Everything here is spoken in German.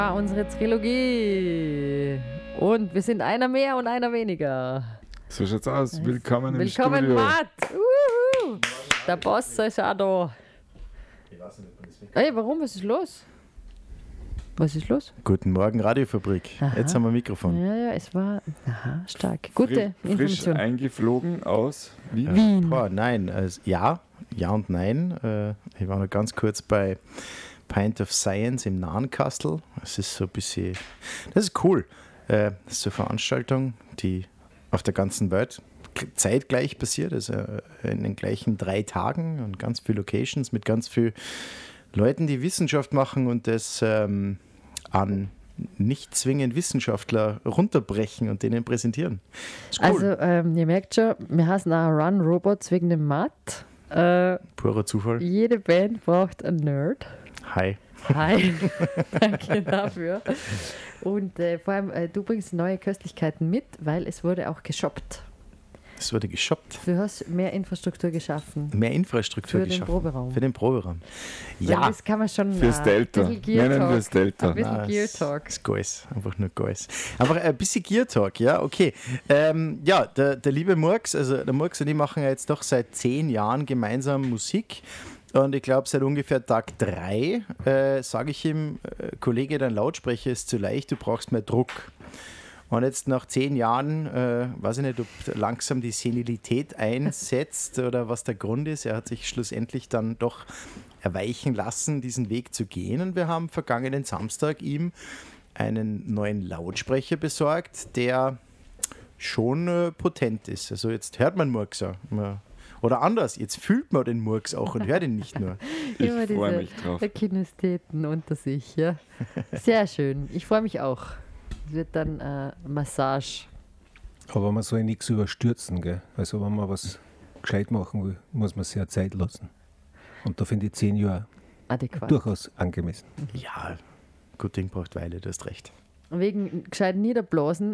Unsere Trilogie. Und wir sind einer mehr und einer weniger. So schaut's aus. Willkommen im Willkommen, Studio. Matt. Der Boss ist auch da. Ey, warum? Was ist los? Was ist los? Guten Morgen, Radiofabrik. Aha. Jetzt haben wir ein Mikrofon. Ja, es war stark. Gute Frisch Information. eingeflogen aus Wien. Wien. Boah, nein, also ja und nein. Ich war noch ganz kurz bei Pint of Science im Nahenkastel. Das ist so ein bisschen, das ist cool. Das ist so eine Veranstaltung, die auf der ganzen Welt zeitgleich passiert, also in den gleichen 3 Tagen und ganz viele Locations mit ganz vielen Leuten, die Wissenschaft machen und das an nicht zwingend Wissenschaftler runterbrechen und denen präsentieren. Ist cool. Also, ihr merkt schon, wir heißen auch Run Robots wegen dem Matt. Purer Zufall. Jede Band braucht einen Nerd. Hi. Hi, danke dafür. Und vor allem, du bringst neue Köstlichkeiten mit, weil es wurde auch geshoppt. Es wurde geshoppt. Du hast mehr Infrastruktur geschaffen. Mehr Infrastruktur Für den geschaffen. Proberaum. Für den Proberaum. Weil Ja, das kann man schon Fürs Delta. ein bisschen Gear Nennen Talk. wir es Delta. Ein bisschen nein, Gear es Talk. ist Geist. Einfach nur Geist. Einfach ein bisschen Gear Talk, ja, okay. Ja, der liebe Murks, also der Murks und ich machen ja jetzt doch seit 10 Jahren gemeinsam Musik. Und ich glaube, seit ungefähr Tag 3 sage ich ihm, Kollege, dein Lautsprecher ist zu leicht, du brauchst mehr Druck. Und jetzt nach 10 Jahren, weiß ich nicht, ob langsam die Senilität einsetzt oder was der Grund ist. Er hat sich schlussendlich dann doch erweichen lassen, diesen Weg zu gehen. Und wir haben vergangenen Samstag ihm einen neuen Lautsprecher besorgt, der schon potent ist. Also jetzt hört man Murks auch. Oder anders, jetzt fühlt man den Murks auch und hört ihn nicht nur. Ich Immer freue mich diese drauf. Kinestheten unter sich. Ja. Sehr schön. Ich freue mich auch. Es wird dann Massage. Aber man soll nichts überstürzen, gell? Also wenn man was gescheit machen will, muss man sich ja Zeit lassen. Und da finde ich 10 Jahre Adäquat. durchaus angemessen. Ja, gut Ding braucht Weile, du hast recht. Wegen gescheit Niederblasen